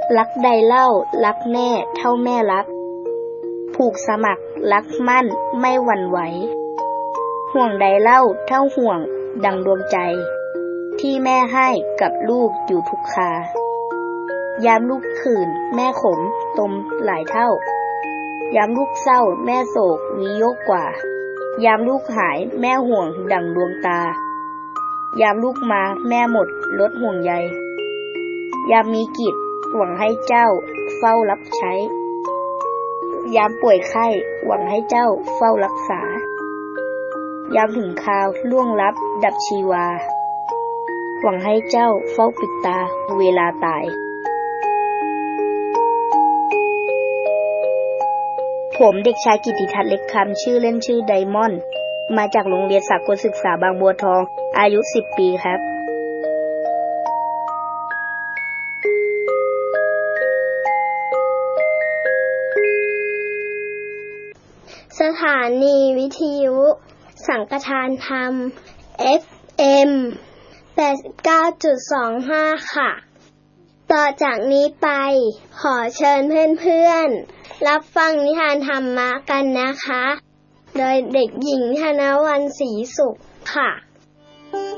รักใดเล่ารักแน่เท่าแม่รักผูกสมัครรักมั่นไม่หวั่นไหวห่วงใดเล่าเท่าห่วงดังดวงใจที่แม่ให้กับลูกอยู่ทุกคายามลูกขื่นแม่ขมตมหลายเท่ายามลูกเศร้าแม่โศกวิโยกกว่ายามลูกหายแม่ห่วงดั่งดวงตายามลูกมาแม่หมดลดห่วงใยยามมีกิจหวังให้เจ้าเฝ้ารับใช้ยามป่วยไข้หวังให้เจ้าเฝ้ารักษายามถึงคราวล่วงลับดับชีวาหวังให้เจ้าเฝ้าปิดตาเวลาตายผมเด็กชายกิตติทัศน์เล็กคำชื่อเล่นชื่อไดมอนด์มาจากโรงเรียนสากลศึกษาบางบัวทองอายุ10 ปีครับสถานีวิทยุสังฆทานธรรม FM 89.25 ค่ะต่อจากนี้ไปขอเชิญเพื่อนๆรับฟังนิทานธรรมะกันนะคะโดยเด็กหญิงธนวรรณศรีสุขค่ะ